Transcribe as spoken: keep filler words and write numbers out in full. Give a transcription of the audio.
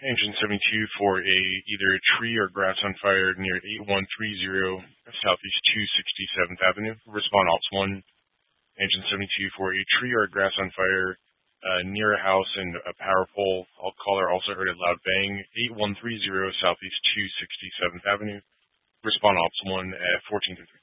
Engine seventy-two for a either a tree or grass on fire near eight one three zero Southeast two sixty-seventh Avenue. Respond Ops one. Engine seventy-two for a tree or grass on fire uh, near a house and a power pole. All caller also heard a loud bang. eight one three zero Southeast two sixty-seventh Avenue. Respond Ops one at fourteen fifty.